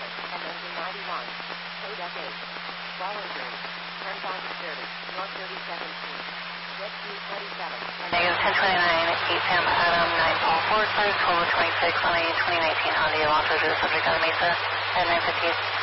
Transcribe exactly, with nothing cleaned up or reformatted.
from engine ninety-one. Code F eight. Wallenberg. Turns on to thirty. North thirty-second Street. Jet Q twenty-seven. Negative ten twenty-nine, eight Sam Adam, nine Paul Ford, five twelve twenty-six on a twenty nineteen Honda Elantra, subject on Mesa at nine fifty.